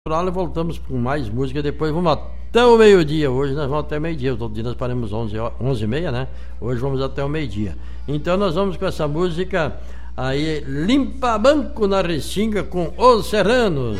E voltamos com mais música. Depois vamos até o meio-dia. Hoje nós vamos até o meio-dia. Todo dia nós paramos 11h30, né? Hoje vamos até o meio-dia. Então nós vamos com essa música aí, Limpa Banco na Restinga, com Os Serranos.